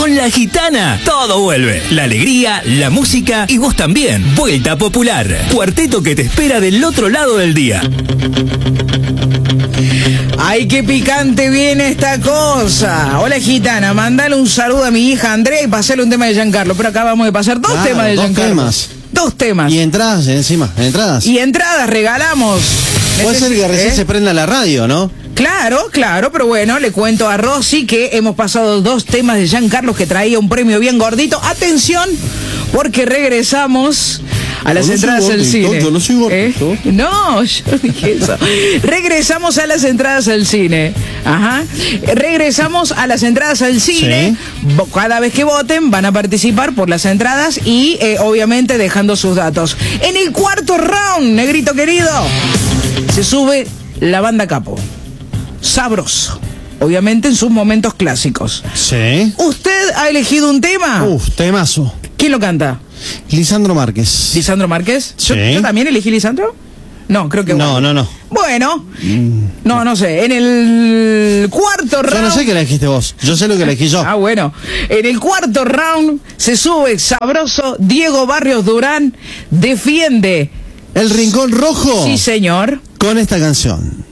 Con La Gitana, todo vuelve. La alegría, la música y vos también. Vuelta Popular. Cuarteto que te espera del otro lado del día. ¡Ay, qué picante viene esta cosa! Hola, Gitana, mandale un saludo a mi hija Andrea y pasale un tema de Giancarlo. Pero acá vamos a pasar dos temas de Giancarlo. Dos temas. Y entradas encima, entradas. Y entradas regalamos. Puede ser que recién se prenda la radio, ¿no? Claro, pero bueno, le cuento a Rosy que hemos pasado dos temas de Giancarlo que traía un premio bien gordito. Atención, porque regresamos a las entradas al cine. Yo no soy gordito. No, yo dije eso. Regresamos a las entradas al cine. Ajá. Regresamos a las entradas al cine. Sí. Cada vez que voten van a participar por las entradas y obviamente dejando sus datos. En el cuarto round, negrito querido, se sube la banda Capo. Sabroso. Obviamente en sus momentos clásicos. Sí. ¿Usted ha elegido un tema? Temazo. ¿Quién lo canta? Lisandro Márquez. ¿Lisandro Márquez? Sí. ¿Yo también elegí Lisandro? No, creo que no. Bueno, no sé. En el cuarto round... Yo no sé qué elegiste vos. Yo sé lo que elegí yo. Bueno. En el cuarto round se sube sabroso Diego Barrios Durán. Defiende El Rincón Rojo. Sí, señor. Con esta canción.